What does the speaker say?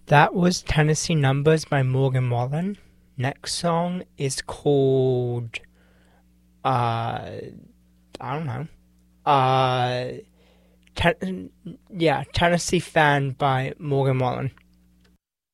That was Tennessee Numbers by Morgan Wallen. Next song is called I don't know. Uh, Tennessee Fan by Morgan Wallen.